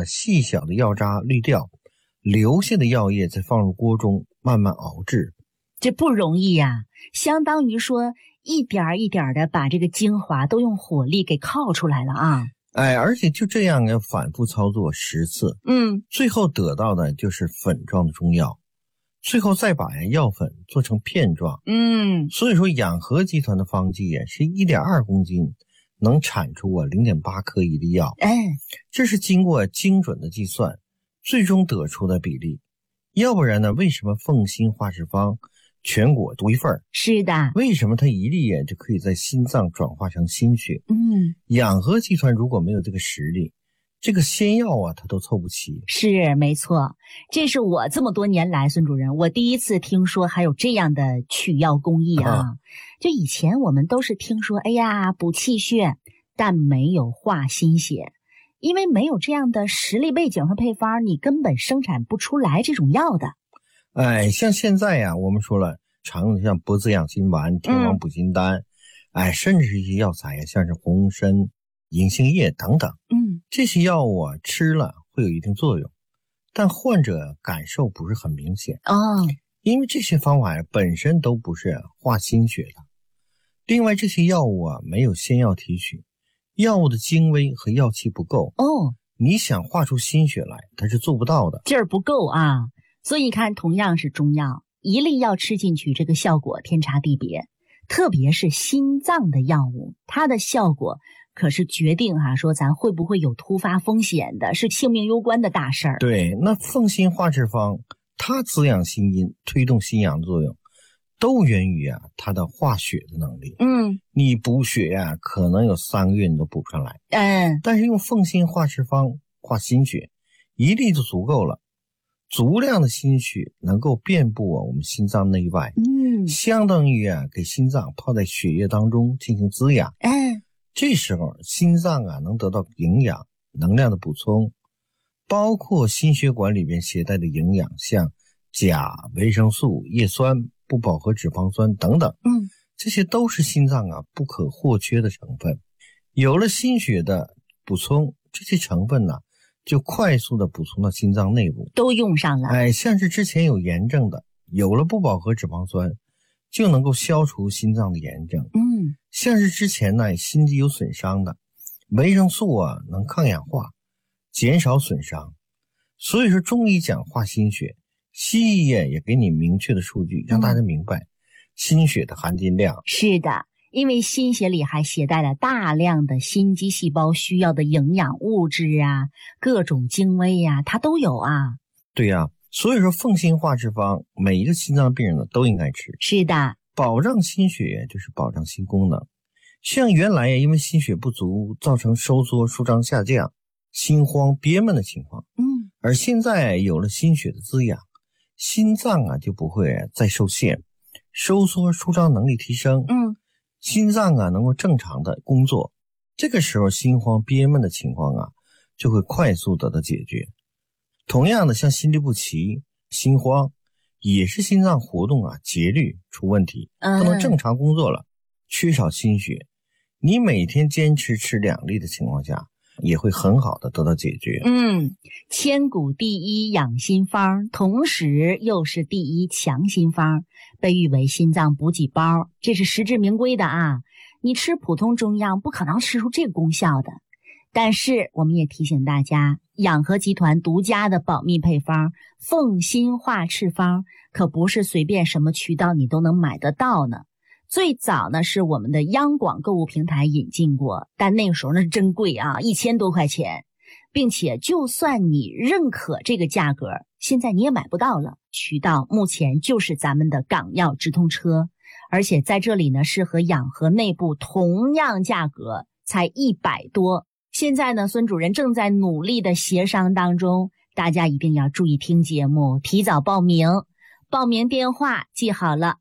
细小的药渣滤掉，留下的药液再放入锅中慢慢熬制。 这不容易呀，相当于说一点一点的把这个精华都用火力给烤出来了啊。 而且就这样要反复操作10次，最后得到的就是粉状的中药，最后再把药粉做成片状。所以说养和集团的方剂是 1.2 公斤能产出0.8克一的药，这是经过精准的计算最终得出的比例。要不然呢，为什么凤心化制方全国独一份？ 是的， 为什么它一粒就可以在心脏转化成心血？养和集团如果没有这个实力，这个仙药它都凑不齐。 是没错，这是我这么多年来，孙主任，我第一次听说还有这样的取药工艺啊。就以前我们都是听说，哎呀，补气血，但没有化心血，因为没有这样的实力背景和配方，你根本生产不出来这种药的。 像现在我们说了，常用的像脖子养心丸、天王补心丹，甚至是一些药材像是红参、银杏叶等等，这些药物吃了会有一定作用，但患者感受不是很明显因为这些方法本身都不是化心血的。另外，这些药物没有仙药提取，药物的精微和药气不够你想化出心血来，它是做不到的， 劲儿不够啊。所以你看，同样是中药，一粒药吃进去，这个效果天差地别。特别是心脏的药物，它的效果可是决定说咱会不会有突发风险的，是性命攸关的大事儿。 对，那凤心化制方，它滋养心阴、推动心阳的作用，都源于它的化血的能力。你补血可能有3个月你都补不上来。但是用凤心化制方化心血，一粒就足够了。足量的心血能够遍布我们心脏内外，相当于给心脏泡在血液当中进行滋养。这时候心脏能得到营养能量的补充，包括心血管里边携带的营养，像钾、维生素、叶酸、不饱和脂肪酸等等，这些都是心脏不可或缺的成分。有了心血的补充，这些成分就快速的补充到心脏内部， 都用上了。 像是之前有炎症的，有了不饱和脂肪酸，就能够消除心脏的炎症。像是之前心肌有损伤的，维生素能抗氧化，减少损伤。所以说中医讲化心血，西医也给你明确的数据，让大家明白心血的含金量。 是的，因为心血里还携带了大量的心肌细胞需要的营养物质各种精微它都有对所以说凤心化制方每一个心脏病人都应该吃。 是的， 保障心血就是保障心功能。像原来因为心血不足造成收缩舒张下降、心慌憋闷的情况，而现在有了心血的滋养，心脏就不会再受限，收缩舒张能力提升，心脏能够正常的工作，这个时候心慌憋闷的情况就会快速得到解决。同样的，像心律不齐、心慌，也是心脏活动节律出问题，不能正常工作了，缺少心血。你每天坚持吃2粒的情况下，也会很好的得到解决。 千古第一养心方，同时又是第一强心方，被誉为心脏补给包，这是实至名归的你吃普通中药不可能吃出这个功效的。但是我们也提醒大家，养和集团独家的保密配方凤心化制方可不是随便什么渠道你都能买得到呢。最早呢是我们的央广购物平台引进过，但那个时候那是真贵1000多块钱，并且就算你认可这个价格，现在你也买不到了。渠道目前就是咱们的港药直通车，而且在这里呢是和养和内部同样价格，才100多。现在呢孙主任正在努力的协商当中，大家一定要注意听节目，提早报名。报名电话记好了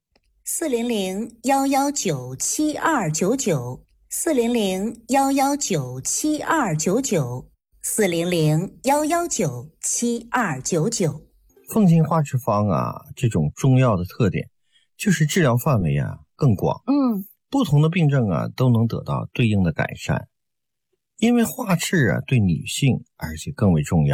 ，400-119-7299 400-119-7299 400-119-7299。 凤心化制方这种中药的特点就是治疗范围更广，不同的病症都能得到对应的改善。因为化斥对女性而且更为重要。